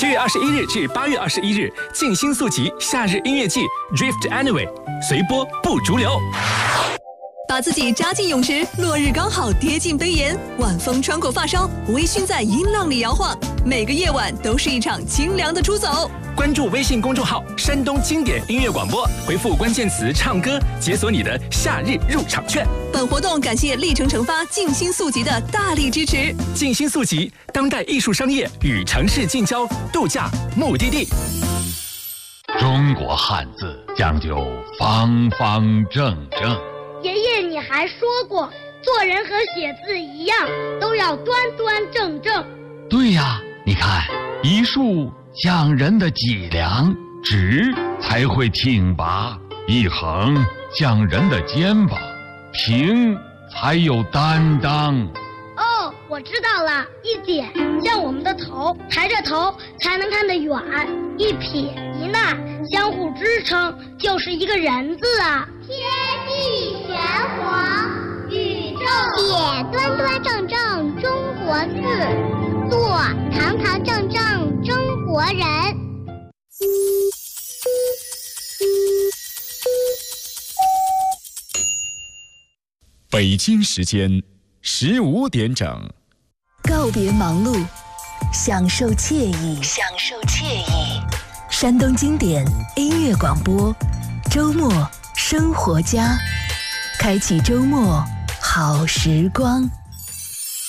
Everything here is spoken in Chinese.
7月21日至8月21日，静心速集夏日音乐季 Drift Anyway， 随波不逐流。 把自己扎进泳池，落日刚好跌进杯沿，晚风穿过发梢，微醺在音浪里摇晃。每个夜晚都是一场清凉的出走。 关注微信公众号山东经典音乐广播，回复关键词唱歌，解锁你的夏日入场券。 本活动感谢历程成发静心速集的大力支持。 静心速集，当代艺术商业与城市近郊度假目的地。 中国汉字讲究方方正正。 爷爷，你还说过，做人和写字一样，都要端端正正。 对呀，你看，一竖讲人的脊梁，直才会挺拔；一横讲人的肩膀，平才有担当。 哦，我知道了，一点像我们的头，抬着头才能看得远；一撇一捺相互支撑，就是一个人字啊。 天地玄黄，宇宙写端端正正中国字，做堂堂正正中国人。 北京时间15点整， 告别忙碌，享受惬意，山东经典音乐广播，周末生活家，开启周末好时光。